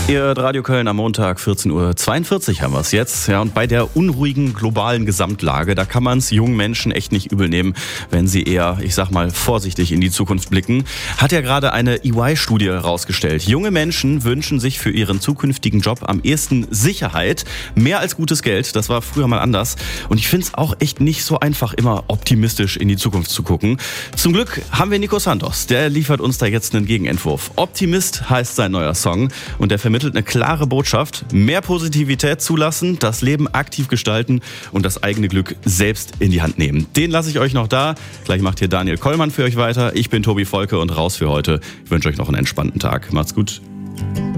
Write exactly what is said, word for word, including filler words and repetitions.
Ihr hört Radio Köln am Montag, vierzehn Uhr zweiundvierzig haben wir es jetzt. Ja, und bei der unruhigen globalen Gesamtlage, da kann man es jungen Menschen echt nicht übel nehmen, wenn sie eher, ich sag mal, vorsichtig in die Zukunft blicken. Hat ja gerade eine E Y-Studie herausgestellt. Junge Menschen wünschen sich für ihren zukünftigen Job am ehesten Sicherheit, mehr als gutes Geld. Das war früher mal anders. Und ich finde es auch echt nicht so einfach, immer optimistisch in die Zukunft zu gucken. Zum Glück haben wir Nico Santos. Der liefert uns da jetzt einen Gegenentwurf. Optimist heißt sein neuer Song und der vermittelt eine klare Botschaft: Mehr Positivität zulassen, das Leben aktiv gestalten und das eigene Glück selbst in die Hand nehmen. Den lasse ich euch noch da. Gleich macht hier Daniel Kollmann für euch weiter. Ich bin Tobi Volke und raus für heute. Ich wünsche euch noch einen entspannten Tag. Macht's gut.